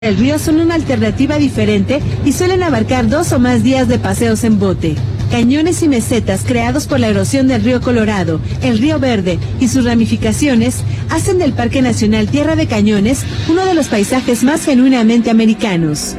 El río son una alternativa diferente y suelen abarcar 2 o más días de paseos en bote. Cañones y mesetas creados por la erosión del río Colorado, el río Verde y sus ramificaciones hacen del Parque Nacional Tierra de Cañones uno de los paisajes más genuinamente americanos.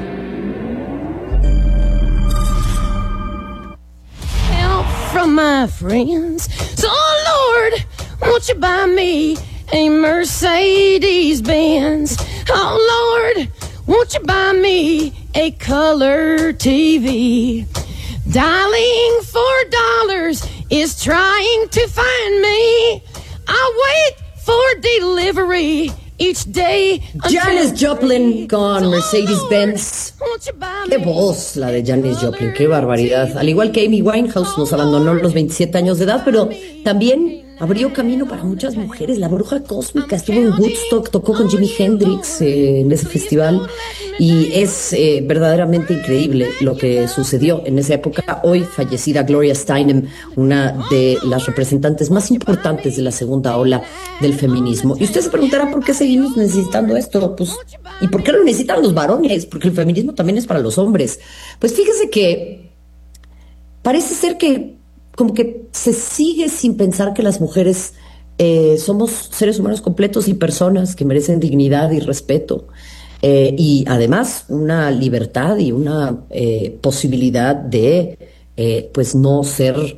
Help from my friends. So Lord, won't you buy me a Mercedes Benz? Oh Lord, won't you buy me a color TV? Dialing $4 is trying to find me. I wait for delivery each day. Janis Joplin con Mercedes-Benz. Qué voz la de Janis Joplin, qué barbaridad. Al igual que Amy Winehouse nos abandonó a los 27 años de edad, pero también abrió camino para muchas mujeres. La bruja cósmica estuvo en Woodstock, tocó con Jimi Hendrix en ese festival y es verdaderamente increíble lo que sucedió en esa época. Hoy fallecida Gloria Steinem, una de las representantes más importantes de la segunda ola del feminismo. Y usted se preguntará por qué seguimos necesitando esto, pues, ¿y por qué lo necesitan los varones? Porque el feminismo también es para los hombres. Pues fíjese que parece ser que como que se sigue sin pensar que las mujeres somos seres humanos completos y personas que merecen dignidad y respeto. Y además una libertad y una posibilidad de pues no ser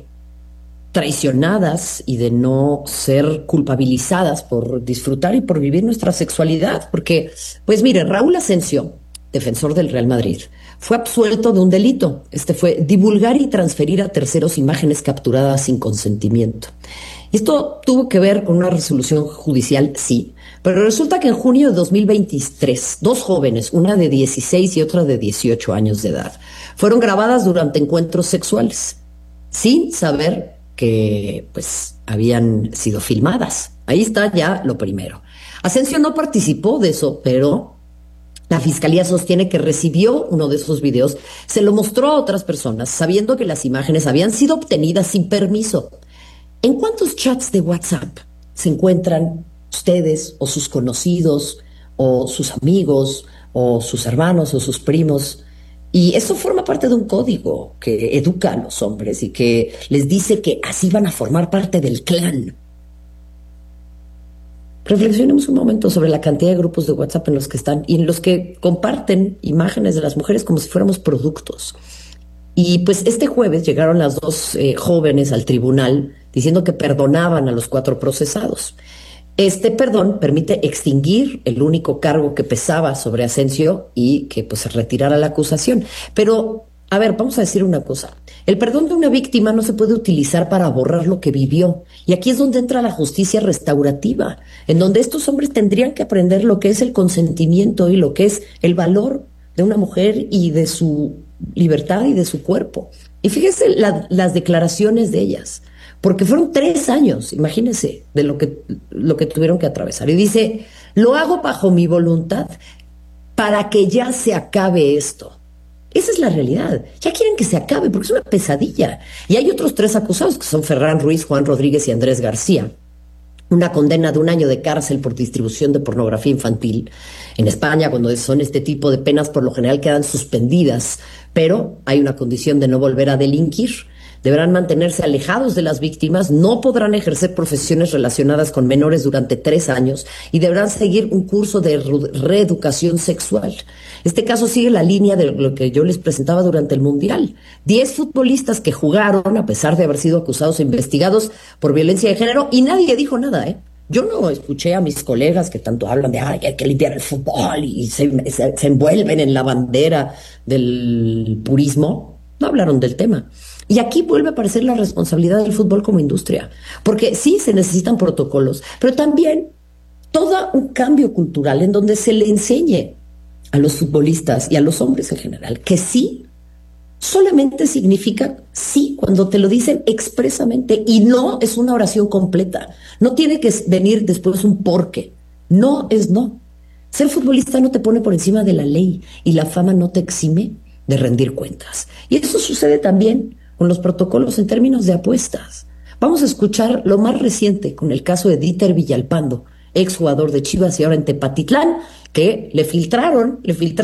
traicionadas y de no ser culpabilizadas por disfrutar y por vivir nuestra sexualidad. Porque, pues mire, Raúl Asensio, defensor del Real Madrid, fue absuelto de un delito. Este fue divulgar y transferir a terceros imágenes capturadas sin consentimiento. Esto tuvo que ver con una resolución judicial, sí, pero resulta que en junio de 2023, 2 jóvenes, una de 16 y otra de 18 años de edad, fueron grabadas durante encuentros sexuales, sin saber que, pues, habían sido filmadas. Ahí está ya lo primero. Asensio no participó de eso, pero la fiscalía sostiene que recibió uno de esos videos, se lo mostró a otras personas, sabiendo que las imágenes habían sido obtenidas sin permiso. ¿En cuántos chats de WhatsApp se encuentran ustedes o sus conocidos o sus amigos o sus hermanos o sus primos? Y eso forma parte de un código que educa a los hombres y que les dice que así van a formar parte del clan. Reflexionemos un momento sobre la cantidad de grupos de WhatsApp en los que están y en los que comparten imágenes de las mujeres como si fuéramos productos. Y pues este jueves llegaron las 2 jóvenes al tribunal diciendo que perdonaban a los 4 procesados. Este perdón permite extinguir el único cargo que pesaba sobre Asensio y que pues se retirara la acusación. Pero, a ver, vamos a decir una cosa. El perdón de una víctima no se puede utilizar para borrar lo que vivió. Y aquí es donde entra la justicia restaurativa, en donde estos hombres tendrían que aprender lo que es el consentimiento y lo que es el valor de una mujer y de su libertad y de su cuerpo. Y fíjese las declaraciones de ellas, porque fueron 3 años, imagínense, de lo que tuvieron que atravesar. Y dice, lo hago bajo mi voluntad para que ya se acabe esto. Esa es la realidad. Ya quieren que se acabe porque es una pesadilla. Y hay otros 3 acusados que son Ferran Ruiz, Juan Rodríguez y Andrés García. Una condena de 1 año de cárcel por distribución de pornografía infantil. En España, cuando son este tipo de penas, por lo general quedan suspendidas, pero hay una condición de no volver a delinquir. Deberán mantenerse alejados de las víctimas, no podrán ejercer profesiones relacionadas con menores durante 3 años y deberán seguir un curso de reeducación sexual. Este caso sigue la línea de lo que yo les presentaba durante el Mundial. 10 futbolistas que jugaron a pesar de haber sido acusados e investigados por violencia de género y nadie dijo nada, ¿eh? Yo no escuché a mis colegas que tanto hablan de que hay que limpiar el fútbol y se envuelven en la bandera del purismo. No hablaron del tema. Y aquí vuelve a aparecer la responsabilidad del fútbol como industria, porque sí se necesitan protocolos, pero también todo un cambio cultural en donde se le enseñe a los futbolistas y a los hombres en general que sí solamente significa sí cuando te lo dicen expresamente y no es una oración completa. No tiene que venir después un porque. No es no. Ser futbolista no te pone por encima de la ley y la fama no te exime de rendir cuentas. Y eso sucede también con los protocolos en términos de apuestas. Vamos a escuchar lo más reciente con el caso de Dieter Villalpando, exjugador de Chivas y ahora en Tepatitlán, que le filtraron